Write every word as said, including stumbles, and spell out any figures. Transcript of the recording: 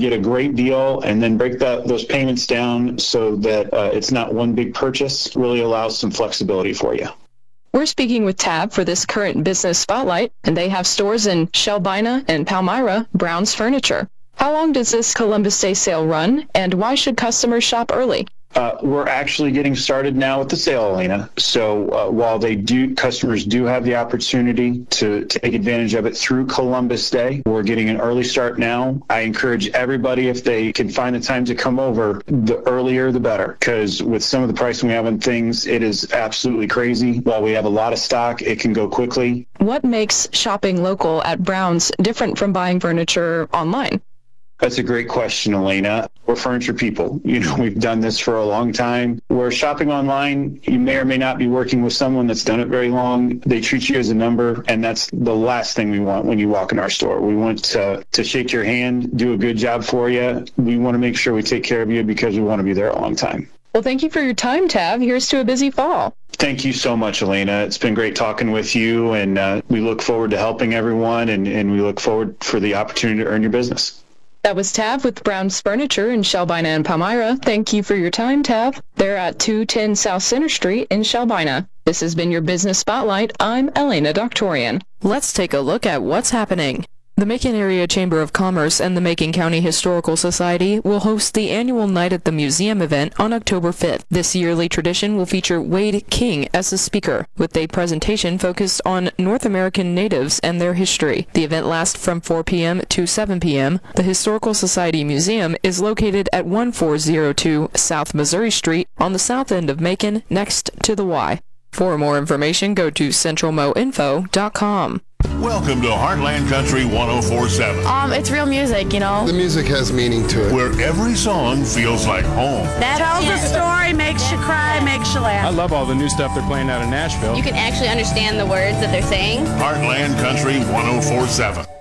get a great deal and then break that those payments down so that uh, it's not one big purchase. Really allows some flexibility for you. We're speaking with Tab for this current business spotlight, and they have stores in Shelbina and Palmyra, Brown's Furniture. How long does this Columbus Day sale run, and why should customers shop early? Uh, we're actually getting started now with the sale, Elena. So uh, while they do, customers do have the opportunity to take advantage of it through Columbus Day, we're getting an early start now. I encourage everybody, if they can find the time to come over, the earlier the better, because with some of the pricing we have on things, it is absolutely crazy. While we have a lot of stock, it can go quickly. What makes shopping local at Brown's different from buying furniture online? That's a great question, Elena. We're furniture people. You know, we've done this for a long time. Where shopping online, you may or may not be working with someone that's done it very long. They treat you as a number, and that's the last thing we want when you walk in our store. We want to, to shake your hand, do a good job for you. We want to make sure we take care of you because we want to be there a long time. Well, thank you for your time, Tab. Here's to a busy fall. Thank you so much, Elena. It's been great talking with you, and uh, we look forward to helping everyone, and, and we look forward for the opportunity to earn your business. That was Tab with Brown's Furniture in Shelbina and Palmyra. Thank you for your time, Tab. They're at two ten South Center Street in Shelbina. This has been your Business Spotlight. I'm Elena Doctorian. Let's take a look at what's happening. The Macon Area Chamber of Commerce and the Macon County Historical Society will host the annual Night at the Museum event on October fifth. This yearly tradition will feature Wade King as a speaker, with a presentation focused on North American natives and their history. The event lasts from four p.m. to seven p.m. The Historical Society Museum is located at one four zero two South Missouri Street on the south end of Macon, next to the Y. For more information, go to central mo info dot com. Welcome to Heartland Country one oh four point seven. Um, it's real music, you know. The music has meaning to it. Where every song feels like home. That tells a story, makes you cry, makes you laugh. I love all the new stuff they're playing out in Nashville. You can actually understand the words that they're saying. Heartland Country one oh four point seven.